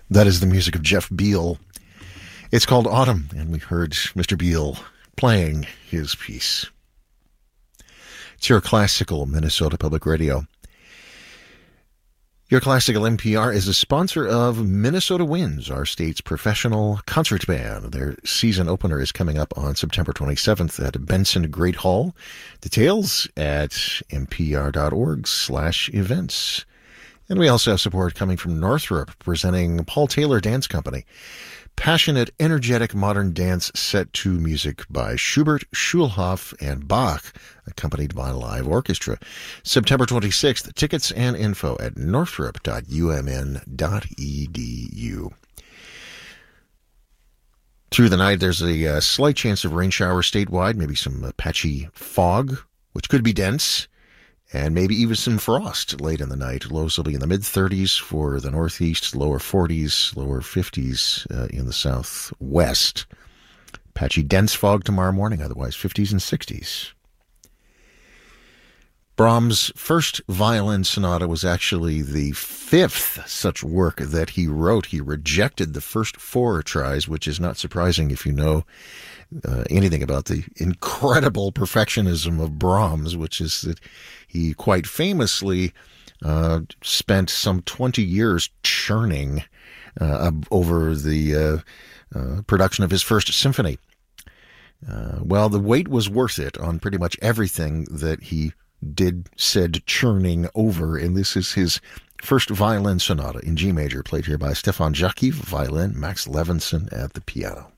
That is the music of Jeff Beal. It's called Autumn, and we heard Mr. Beal playing his piece. It's your classical Minnesota Public Radio. Your classical NPR is a sponsor of Minnesota Winds, our state's professional concert band. Their season opener is coming up on September 27th at Benson Great Hall. Details at npr.org/events. And we also have support coming from Northrop, presenting Paul Taylor Dance Company. Passionate, energetic modern dance set to music by Schubert, Schulhoff, and Bach, accompanied by a live orchestra. September 26th, tickets and info at northrop.umn.edu. Through the night, there's a slight chance of rain showers statewide, maybe some patchy fog, which could be dense, and maybe even some frost late in the night. Lows will be in the mid-30s for the northeast, lower 40s, lower 50s in the southwest. Patchy dense fog tomorrow morning, otherwise 50s and 60s. Brahms' first violin sonata was actually the fifth such work that he wrote. He rejected the first four tries, which is not surprising if you know anything about the incredible perfectionism of Brahms, which is that he quite famously spent some 20 years churning over the production of his first symphony. Well, the wait was worth it on pretty much everything that he said churning over, and this is his first violin sonata in G major, played here by Stefan Jakiv, violin, Max Levinson at the piano.